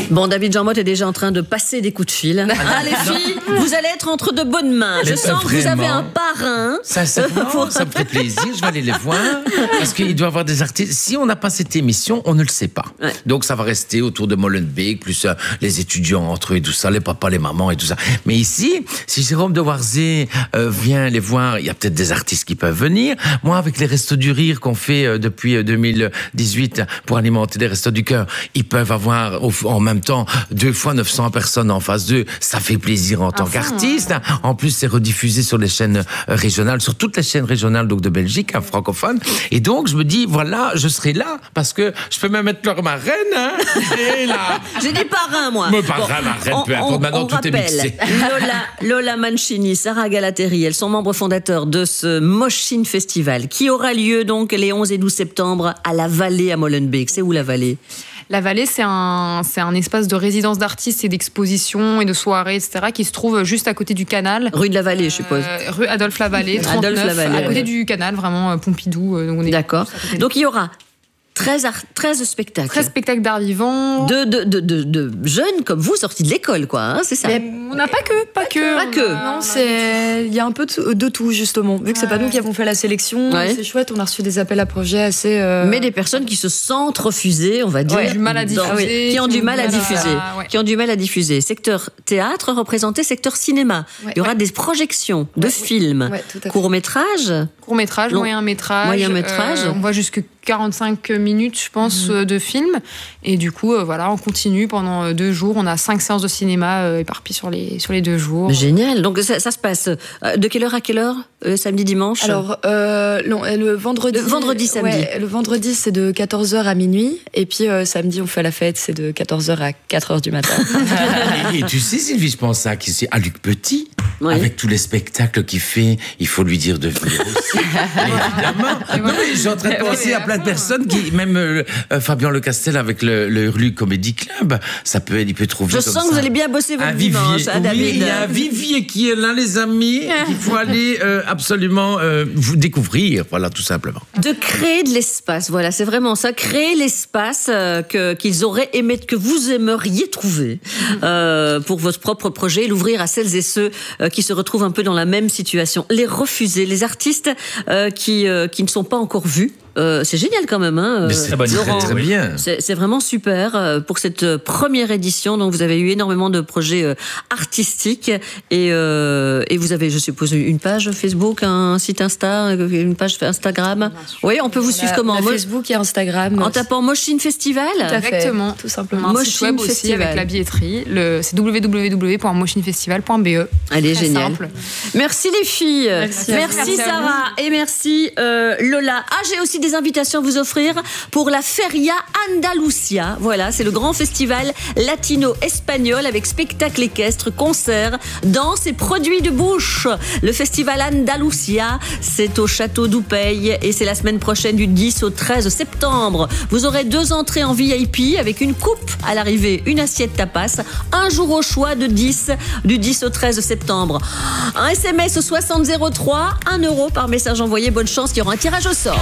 Bon, David Jean-Motte est déjà en train de passer des coups de fil. Ah, les filles, vous allez être entre de bonnes mains. Je sens que vous avez un parrain. Ça me fait plaisir, je vais aller les voir. Parce qu'il doit y avoir des artistes. Si on n'a pas cette émission, on ne le sait pas. Ouais. Donc ça va rester autour de Molenbeek, plus les étudiants entre eux et tout ça, les papas, les mamans et tout ça. Mais ici, si Jérôme de Warzé vient les voir, il y a peut-être des artistes qui peuvent venir. Moi, avec les Restos du Rire qu'on fait depuis 2018 pour alimenter les Restos du Cœur, ils peuvent avoir en même temps 2 fois 900 personnes en face d'eux. Ça fait plaisir en tant qu'artiste. En plus, c'est rediffusé sur les chaînes régionales, sur toutes les chaînes régionales donc de Belgique, francophones. Et donc, je me dis, voilà, je serai là parce que je peux même être leur marraine. Hein, et là. J'ai dit parrain, moi. Mais parrain, marraine, peu importe. Maintenant, tout est mixé. Lola Mancini, Sarah Galateri, elles sont membres fondateurs de ce Moschine Festival qui aura lieu donc les 11 et 12 septembre à la Vallée à Molenbeek. C'est où la Vallée ? La Vallée, c'est un espace de résidence d'artistes et d'expositions et de soirées, etc., qui se trouve juste à côté du canal. Rue de la Vallée, je suppose. Rue Adolphe Lavallée, 39, Adolphe Lavallée, à côté du canal, vraiment Pompidou. Donc on est d'accord. Donc il y aura 13 spectacles. 13 spectacles d'art vivant. De jeunes comme vous, sortis de l'école, quoi, hein, c'est ça. Mais on n'a pas que. Pas que. Non, il y a un peu de tout, justement. Vu que c'est pas nous qui avons fait la sélection, c'est chouette, on a reçu des appels à projets assez... Mais des personnes qui se sentent refusées, on va dire. Qui ont du mal à diffuser. Qui ont du mal à diffuser. Qui ont du mal à diffuser. Secteur théâtre représenté, secteur cinéma. Il y aura des projections de films. Court-métrage. Court-métrage, moyen-métrage. On voit jusque 45 minutes, je pense, de film. Et du coup, voilà, on continue pendant 2 jours. On a 5 séances de cinéma éparpillées sur les 2 jours. Génial. Donc, ça se passe de quelle heure à quelle heure samedi, dimanche ? Alors, le vendredi... samedi. Ouais, le vendredi, c'est de 14h à minuit. Et puis, samedi, on fait la fête, c'est de 14h à 4h du matin. et tu sais, Sylvie, je pense à Luc Petit. Oui. Avec tous les spectacles qu'il fait, il faut lui dire de venir aussi. Évidemment. Non, mais je suis en train de penser à plein de personnes qui, même Fabien Lecastel avec le Hurlu Comedy Club, il peut trouver. Je sens que vous allez bien bosser votre dimanche, David. Oui, il y a un vivier qui est là, les amis, qu'il faut aller absolument vous découvrir, voilà, tout simplement. De créer de l'espace, voilà, c'est vraiment ça, créer l'espace qu'ils auraient aimé, que vous aimeriez trouver pour votre propre projet, et l'ouvrir à celles et ceux qui se retrouvent un peu dans la même situation. Les refuser, les artistes qui ne sont pas encore vus. C'est génial quand même, hein. Mais c'est très bien. C'est vraiment super pour cette première édition. Donc vous avez eu énormément de projets artistiques et vous avez, je suppose, une page Facebook, un site Insta, une page Instagram. Oui, on peut vous suivre comment ? Facebook et Instagram. En tapant Moschine Festival. Exactement, tout simplement. Moschine web aussi avec la billetterie. C'est www.mochinefestival.be. Allez, génial. Simple. Merci les filles. Merci Sarah et merci Lola. Ah, j'ai aussi des invitations à vous offrir pour la Feria Andalusia. Voilà, c'est le grand festival latino-espagnol avec spectacle équestre, concerts, danse et produits de bouche. Le festival Andalusia, c'est au château d'Oupey et c'est la semaine prochaine du 10 au 13 septembre. Vous aurez 2 entrées en VIP avec une coupe à l'arrivée, une assiette tapas, un jour au choix du 10 au 13 septembre. Un SMS au 6003, 1 € par message envoyé. Bonne chance, il y aura un tirage au sort.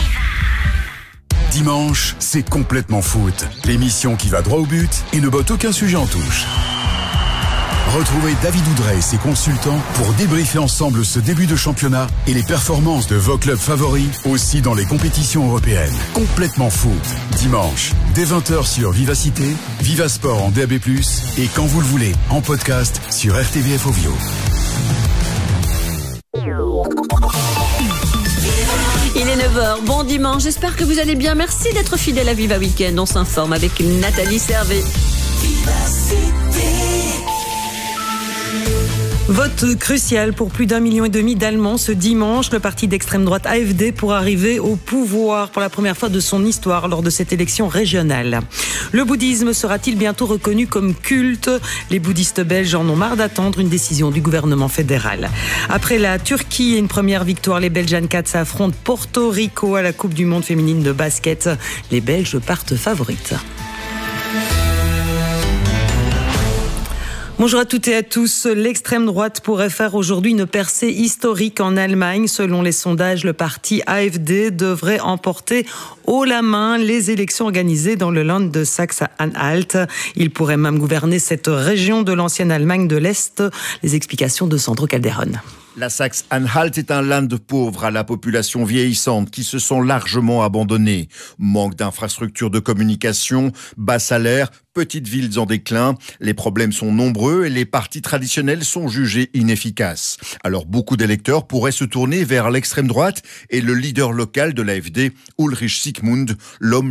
Dimanche, c'est complètement foot. L'émission qui va droit au but et ne botte aucun sujet en touche. Retrouvez David Oudret et ses consultants pour débriefer ensemble ce début de championnat et les performances de vos clubs favoris, aussi dans les compétitions européennes. Complètement foot. Dimanche, dès 20h sur Vivacité, Vivasport en DAB+, et quand vous le voulez, en podcast sur RTVF Ovio. Il est 9h, bon dimanche, j'espère que vous allez bien. Merci d'être fidèle à Viva Weekend. On s'informe avec Nathalie Servet. Vote crucial pour plus d'1,5 million d'Allemands ce dimanche. Le parti d'extrême droite AfD pourra arriver au pouvoir pour la première fois de son histoire lors de cette élection régionale. Le bouddhisme sera-t-il bientôt reconnu comme culte ? Les bouddhistes belges en ont marre d'attendre une décision du gouvernement fédéral. Après la Turquie et une première victoire, les Belgian Cats affrontent Porto Rico à la Coupe du Monde féminine de basket. Les Belges partent favorites. Bonjour à toutes et à tous. L'extrême droite pourrait faire aujourd'hui une percée historique en Allemagne. Selon les sondages, le parti AfD devrait emporter haut la main les élections organisées dans le Land de Saxe-Anhalt. Il pourrait même gouverner cette région de l'ancienne Allemagne de l'Est. Les explications de Sandro Calderon. La Saxe-Anhalt est un land pauvre à la population vieillissante qui se sent largement abandonnée. Manque d'infrastructures de communication, bas salaire, petites villes en déclin. Les problèmes sont nombreux et les partis traditionnels sont jugés inefficaces. Alors beaucoup d'électeurs pourraient se tourner vers l'extrême droite et le leader local de l'AfD, Ulrich Siegmund, l'homme